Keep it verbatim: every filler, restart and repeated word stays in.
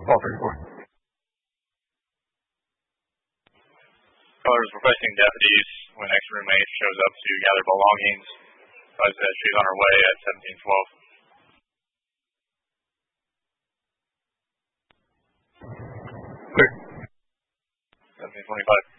Call thirty-four. Colors requesting deputies when next roommate shows up to gather belongings. Advise that she's on her way at seventeen twelve. Clear. seventeen twenty-five.